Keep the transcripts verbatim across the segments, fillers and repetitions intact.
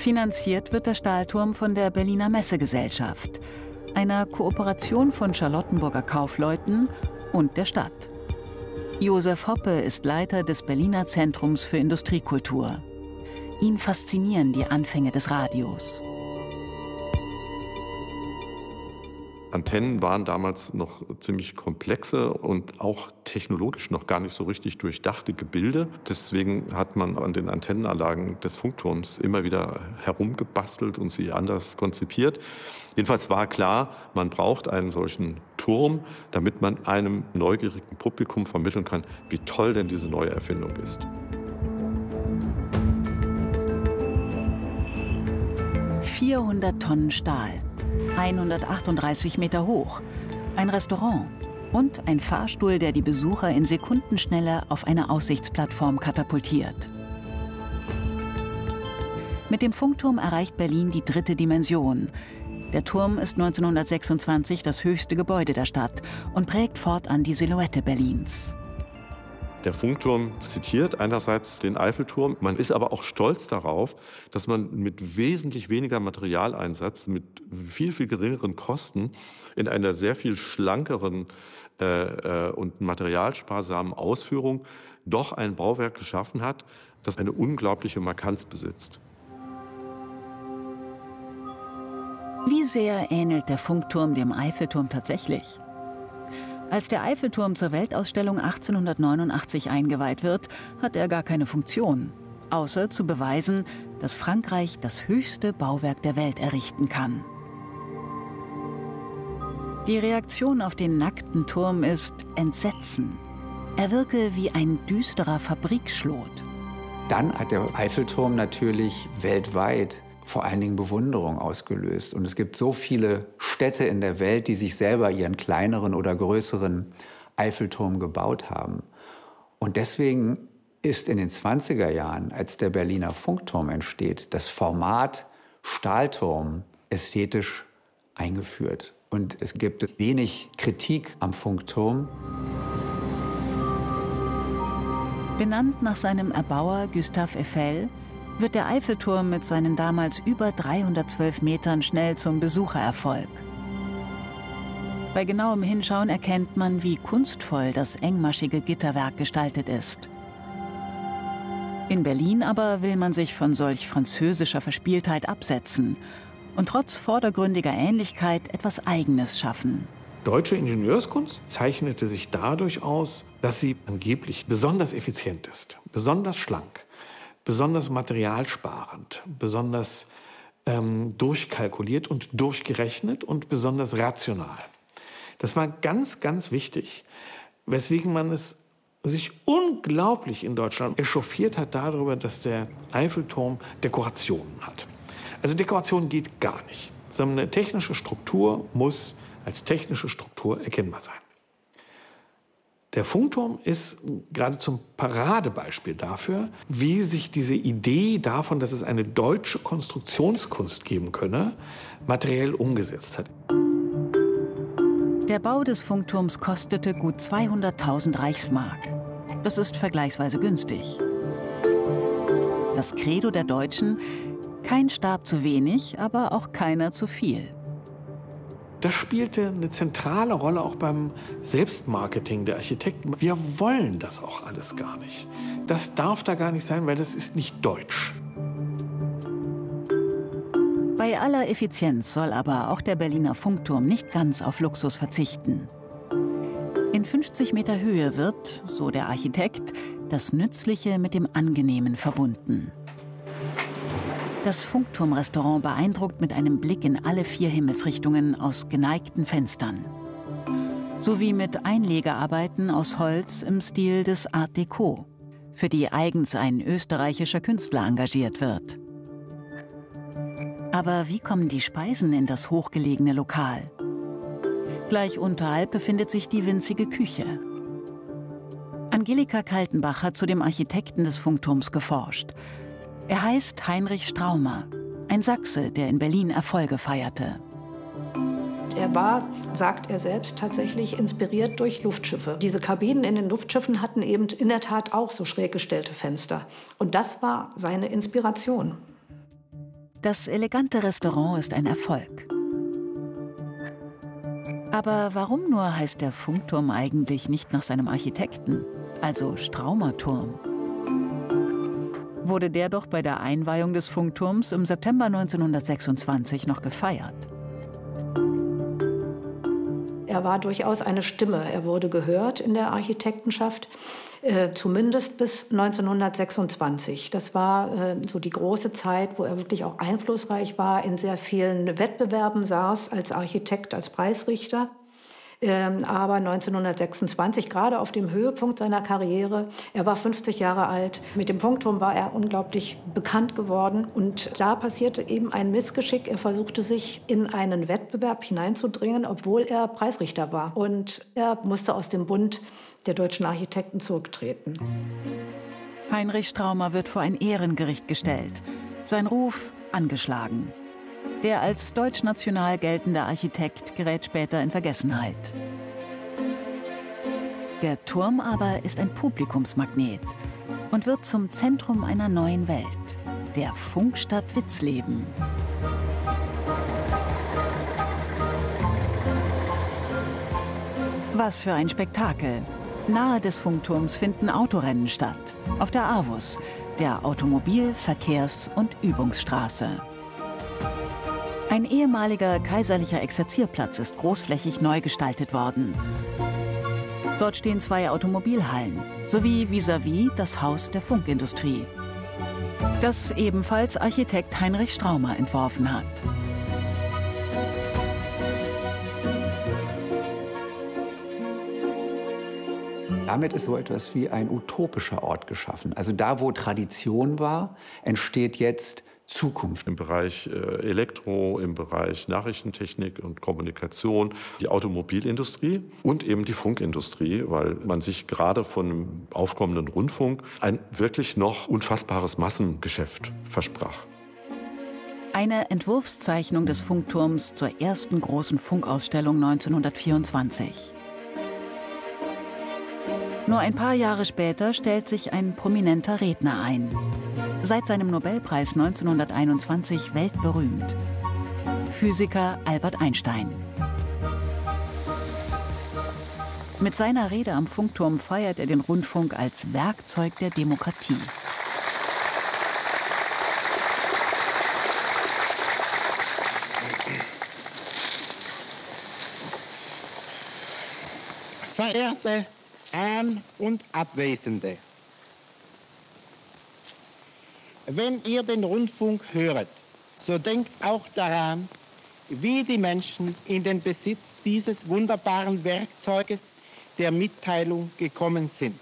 Finanziert wird der Stahlturm von der Berliner Messegesellschaft, einer Kooperation von Charlottenburger Kaufleuten und der Stadt. Josef Hoppe ist Leiter des Berliner Zentrums für Industriekultur. Ihn faszinieren die Anfänge des Radios. Antennen waren damals noch ziemlich komplexe und auch technologisch noch gar nicht so richtig durchdachte Gebilde. Deswegen hat man an den Antennenanlagen des Funkturms immer wieder herumgebastelt und sie anders konzipiert. Jedenfalls war klar, man braucht einen solchen Turm, damit man einem neugierigen Publikum vermitteln kann, wie toll denn diese neue Erfindung ist. vierhundert Tonnen Stahl. hundertachtunddreißig Meter hoch, ein Restaurant und ein Fahrstuhl, der die Besucher in Sekundenschnelle auf eine Aussichtsplattform katapultiert. Mit dem Funkturm erreicht Berlin die dritte Dimension. Der Turm ist neunzehnhundertsechsundzwanzig das höchste Gebäude der Stadt und prägt fortan die Silhouette Berlins. Der Funkturm zitiert einerseits den Eiffelturm, man ist aber auch stolz darauf, dass man mit wesentlich weniger Materialeinsatz, mit viel, viel geringeren Kosten in einer sehr viel schlankeren äh, und materialsparsamen Ausführung doch ein Bauwerk geschaffen hat, das eine unglaubliche Markanz besitzt. Wie sehr ähnelt der Funkturm dem Eiffelturm tatsächlich? Als der Eiffelturm zur Weltausstellung achtzehnhundertneunundachtzig eingeweiht wird, hat er gar keine Funktion, außer zu beweisen, dass Frankreich das höchste Bauwerk der Welt errichten kann. Die Reaktion auf den nackten Turm ist Entsetzen. Er wirke wie ein düsterer Fabrikschlot. Dann hat der Eiffelturm natürlich weltweit vor allen Dingen Bewunderung ausgelöst. Und es gibt so viele Städte in der Welt, die sich selber ihren kleineren oder größeren Eiffelturm gebaut haben. Und deswegen ist in den zwanziger Jahren, als der Berliner Funkturm entsteht, das Format Stahlturm ästhetisch eingeführt. Und es gibt wenig Kritik am Funkturm. Benannt nach seinem Erbauer Gustave Eiffel wird der Eiffelturm mit seinen damals über dreihundertzwölf Metern schnell zum Besuchererfolg. Bei genauem Hinschauen erkennt man, wie kunstvoll das engmaschige Gitterwerk gestaltet ist. In Berlin aber will man sich von solch französischer Verspieltheit absetzen und trotz vordergründiger Ähnlichkeit etwas Eigenes schaffen. Deutsche Ingenieurskunst zeichnete sich dadurch aus, dass sie angeblich besonders effizient ist, besonders schlank, besonders materialsparend, besonders ähm, durchkalkuliert und durchgerechnet und besonders rational. Das war ganz, ganz wichtig, weswegen man es sich unglaublich in Deutschland echauffiert hat darüber, dass der Eiffelturm Dekorationen hat. Also Dekoration geht gar nicht, sondern eine technische Struktur muss als technische Struktur erkennbar sein. Der Funkturm ist geradezu ein Paradebeispiel dafür, wie sich diese Idee davon, dass es eine deutsche Konstruktionskunst geben könne, materiell umgesetzt hat. Der Bau des Funkturms kostete gut zweihunderttausend Reichsmark. Das ist vergleichsweise günstig. Das Credo der Deutschen: kein Stab zu wenig, aber auch keiner zu viel. Das spielte eine zentrale Rolle auch beim Selbstmarketing der Architekten. Wir wollen das auch alles gar nicht. Das darf da gar nicht sein, weil das ist nicht deutsch. Bei aller Effizienz soll aber auch der Berliner Funkturm nicht ganz auf Luxus verzichten. In fünfzig Meter Höhe wird, so der Architekt, das Nützliche mit dem Angenehmen verbunden. Das Funkturmrestaurant beeindruckt mit einem Blick in alle vier Himmelsrichtungen aus geneigten Fenstern. Sowie mit Einlegearbeiten aus Holz im Stil des Art Deco, für die eigens ein österreichischer Künstler engagiert wird. Aber wie kommen die Speisen in das hochgelegene Lokal? Gleich unterhalb befindet sich die winzige Küche. Angelika Kaltenbach hat zu dem Architekten des Funkturms geforscht. Er heißt Heinrich Straumer, ein Sachse, der in Berlin Erfolge feierte. Er war, sagt er selbst, tatsächlich inspiriert durch Luftschiffe. Diese Kabinen in den Luftschiffen hatten eben in der Tat auch so schräg gestellte Fenster. Und das war seine Inspiration. Das elegante Restaurant ist ein Erfolg. Aber warum nur heißt der Funkturm eigentlich nicht nach seinem Architekten, also Straumer-Turm? Wurde der doch bei der Einweihung des Funkturms im September neunzehnhundertsechsundzwanzig noch gefeiert. Er war durchaus eine Stimme. Er wurde gehört in der Architektenschaft, äh, zumindest bis neunzehnhundertsechsundzwanzig. Das war äh, so die große Zeit, wo er wirklich auch einflussreich war, in sehr vielen Wettbewerben saß als Architekt, als Preisrichter. Ähm, aber neunzehnhundertsechsundzwanzig, gerade auf dem Höhepunkt seiner Karriere, er war fünfzig Jahre alt, mit dem Funkturm war er unglaublich bekannt geworden. Und da passierte eben ein Missgeschick. Er versuchte sich in einen Wettbewerb hineinzudringen, obwohl er Preisrichter war. Und er musste aus dem Bund der deutschen Architekten zurücktreten. Heinrich Straumer wird vor ein Ehrengericht gestellt. Sein Ruf angeschlagen. Der als deutschnational geltende Architekt gerät später in Vergessenheit. Der Turm aber ist ein Publikumsmagnet und wird zum Zentrum einer neuen Welt, der Funkstadt Witzleben. Was für ein Spektakel! Nahe des Funkturms finden Autorennen statt, auf der AWUS, der Automobil-, Verkehrs- und Übungsstraße. Ein ehemaliger kaiserlicher Exerzierplatz ist großflächig neu gestaltet worden. Dort stehen zwei Automobilhallen, sowie vis-à-vis das Haus der Funkindustrie, das ebenfalls Architekt Heinrich Straumer entworfen hat. Damit ist so etwas wie ein utopischer Ort geschaffen. Also da, wo Tradition war, entsteht jetzt Zukunft. Im Bereich äh, Elektro, im Bereich Nachrichtentechnik und Kommunikation, die Automobilindustrie und eben die Funkindustrie, weil man sich gerade von dem aufkommenden Rundfunk ein wirklich noch unfassbares Massengeschäft versprach. Eine Entwurfszeichnung des Funkturms zur ersten großen Funkausstellung neunzehnhundertvierundzwanzig. Nur ein paar Jahre später stellt sich ein prominenter Redner ein. Seit seinem Nobelpreis neunzehnhunderteinundzwanzig weltberühmt. Physiker Albert Einstein. Mit seiner Rede am Funkturm feiert er den Rundfunk als Werkzeug der Demokratie. Verehrte An- und Abwesende, wenn ihr den Rundfunk höret, so denkt auch daran, wie die Menschen in den Besitz dieses wunderbaren Werkzeuges der Mitteilung gekommen sind.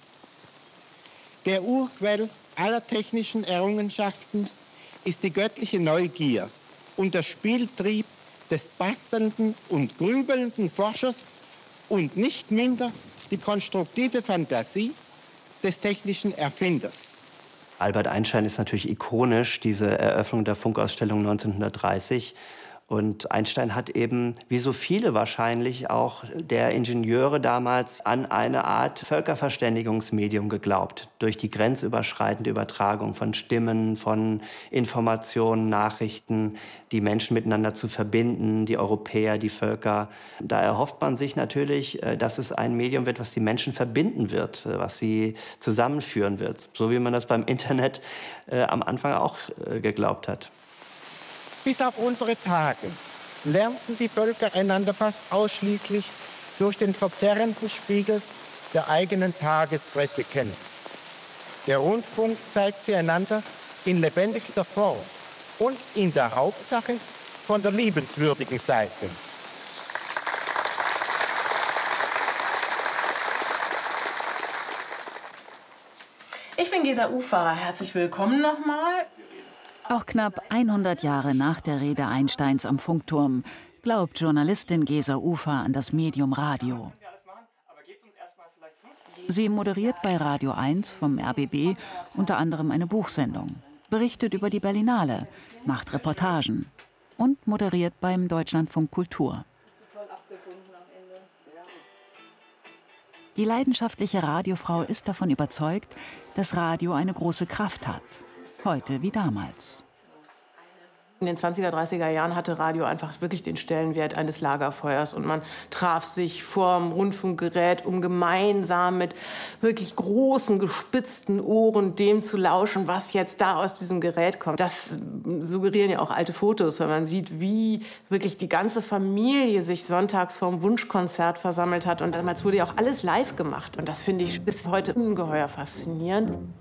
Der Urquell aller technischen Errungenschaften ist die göttliche Neugier und der Spieltrieb des bastelnden und grübelnden Forschers und nicht minder die konstruktive Fantasie des technischen Erfinders. Albert Einstein ist natürlich ikonisch, diese Eröffnung der Funkausstellung neunzehnhundertdreißig. Und Einstein hat eben, wie so viele wahrscheinlich auch der Ingenieure damals, an eine Art Völkerverständigungsmedium geglaubt. Durch die grenzüberschreitende Übertragung von Stimmen, von Informationen, Nachrichten, die Menschen miteinander zu verbinden, die Europäer, die Völker. Da erhofft man sich natürlich, dass es ein Medium wird, was die Menschen verbinden wird, was sie zusammenführen wird. So wie man das beim Internet äh, am Anfang auch äh, geglaubt hat. Bis auf unsere Tage lernten die Völker einander fast ausschließlich durch den verzerrenden Spiegel der eigenen Tagespresse kennen. Der Rundfunk zeigt sie einander in lebendigster Form und in der Hauptsache von der liebenswürdigen Seite. Ich bin Gesa Ufer. Herzlich willkommen nochmal. Auch knapp hundert Jahre nach der Rede Einsteins am Funkturm glaubt Journalistin Gesa Ufer an das Medium Radio. Sie moderiert bei Radio eins vom R B B unter anderem eine Buchsendung, berichtet über die Berlinale, macht Reportagen und moderiert beim Deutschlandfunk Kultur. Die leidenschaftliche Radiofrau ist davon überzeugt, dass Radio eine große Kraft hat. Heute wie damals. In den zwanziger, dreißiger Jahren hatte Radio einfach wirklich den Stellenwert eines Lagerfeuers. Und man traf sich vorm Rundfunkgerät, um gemeinsam mit wirklich großen, gespitzten Ohren dem zu lauschen, was jetzt da aus diesem Gerät kommt. Das suggerieren ja auch alte Fotos, wenn man sieht, wie wirklich die ganze Familie sich sonntags vorm Wunschkonzert versammelt hat. Und damals wurde ja auch alles live gemacht. Und das finde ich bis heute ungeheuer faszinierend.